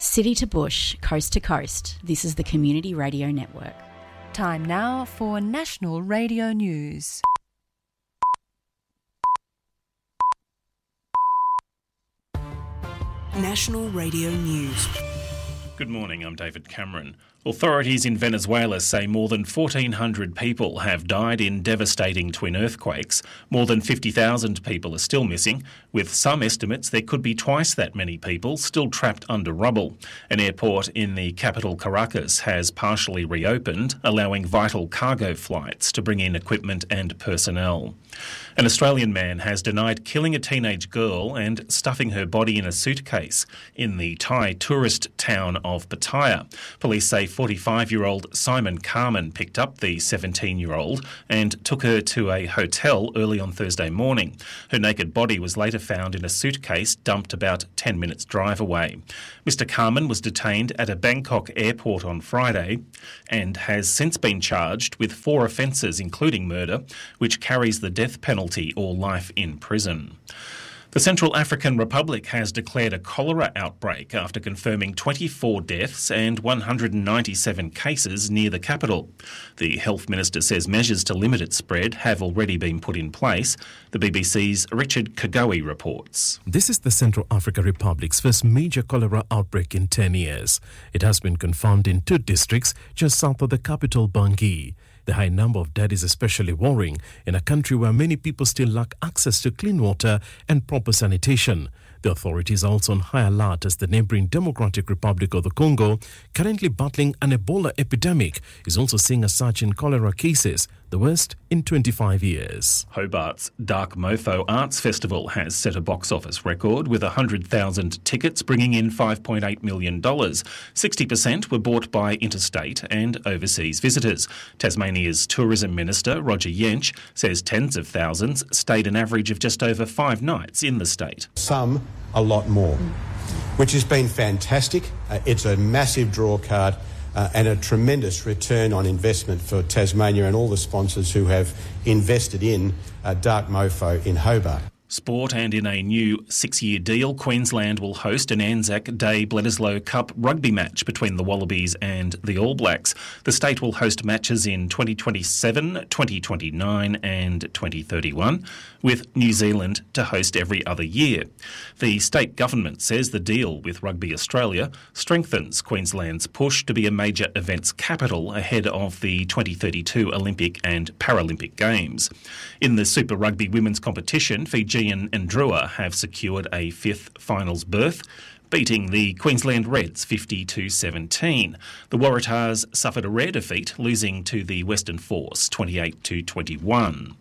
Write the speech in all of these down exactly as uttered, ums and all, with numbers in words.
City to bush, coast to coast, this is the Community Radio Network. Time now for National Radio News. National Radio News. Good morning, I'm David Cameron. Authorities in Venezuela say more than fourteen hundred people have died in devastating twin earthquakes. More than fifty thousand people are still missing. With some estimates, there could be twice that many people still trapped under rubble. An airport in the capital Caracas has partially reopened, allowing vital cargo flights to bring in equipment and personnel. An Australian man has denied killing a teenage girl and stuffing her body in a suitcase in the Thai tourist town of Pattaya. Police say forty-five-year-old Simon Carmen picked up the seventeen-year-old and took her to a hotel early on Thursday morning. Her naked body was later found in a suitcase dumped about ten minutes' drive away. Mister Carmen was detained at a Bangkok airport on Friday and has since been charged with four offences, including murder, which carries the death penalty or life in prison. The Central African Republic has declared a cholera outbreak after confirming twenty-four deaths and one hundred ninety-seven cases near the capital. The Health Minister says measures to limit its spread have already been put in place. The B B C's Richard Kagawi reports. This is the Central African Republic's first major cholera outbreak in ten years. It has been confirmed in two districts just south of the capital, Bangui. The high number of deaths is especially worrying in a country where many people still lack access to clean water and proper sanitation. The authorities are also on high alert as the neighbouring Democratic Republic of the Congo, currently battling an Ebola epidemic, is also seeing a surge in cholera cases, the worst in twenty-five years. Hobart's Dark Mofo Arts Festival has set a box office record with one hundred thousand tickets, bringing in five point eight million dollars. sixty percent were bought by interstate and overseas visitors. Tasmania's Tourism Minister, Roger Yench, says tens of thousands stayed an average of just over five nights in the state. Some a lot more, which has been fantastic. Uh, it's a massive draw card uh, and a tremendous return on investment for Tasmania and all the sponsors who have invested in uh, Dark Mofo in Hobart. Sport, and in a new six-year deal, Queensland will host an Anzac Day Bledisloe Cup rugby match between the Wallabies and the All Blacks. The state will host matches in twenty twenty-seven, twenty twenty-nine and twenty thirty-one, with New Zealand to host every other year. The state government says the deal with Rugby Australia strengthens Queensland's push to be a major events capital ahead of the twenty thirty-two Olympic and Paralympic Games. In the Super Rugby women's competition, Fiji and Drua have secured a fifth finals berth, beating the Queensland Reds fifty to seventeen. The Waratahs suffered a rare defeat, losing to the Western Force twenty-eight to twenty-one.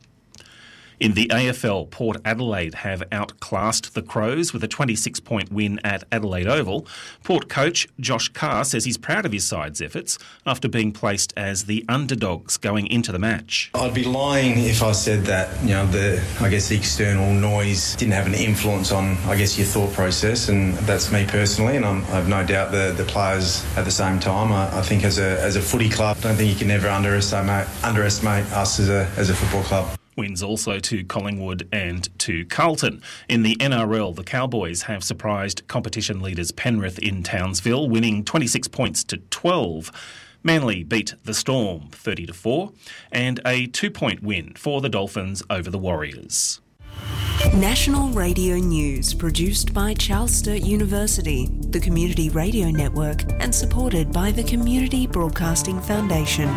In the A F L, Port Adelaide have outclassed the Crows with a twenty-six point win at Adelaide Oval. Port coach Josh Carr says he's proud of his side's efforts after being placed as the underdogs going into the match. I'd be lying if I said that, you know, the, I guess the external noise didn't have an influence on, I guess, your thought process, and that's me personally, and I'm, I have no doubt the, the players at the same time. I, I think as a as a footy club, I don't think you can ever underestimate underestimate us as a as a football club. Wins also to Collingwood and to Carlton. In the N R L, the Cowboys have surprised competition leaders Penrith in Townsville, winning twenty-six points to twelve. Manly beat the Storm thirty to four, and a two-point win for the Dolphins over the Warriors. National Radio News, produced by Charles Sturt University, the Community Radio Network, and supported by the Community Broadcasting Foundation.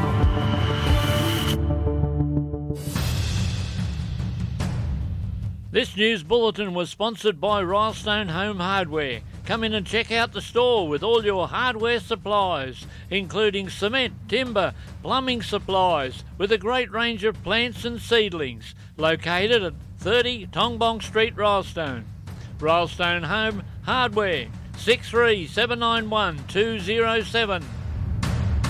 This news bulletin was sponsored by Rylestone Home Hardware. Come in and check out the store with all your hardware supplies, including cement, timber, plumbing supplies, with a great range of plants and seedlings. Located at thirty Tongbong Street, Rylestone. Rylestone Home Hardware, six three seven nine one two zero seven.